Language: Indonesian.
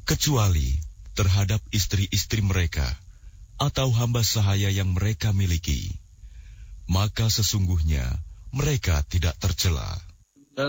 kecuali terhadap istri-istri mereka atau hamba sahaya yang mereka miliki, maka sesungguhnya mereka tidak tercela.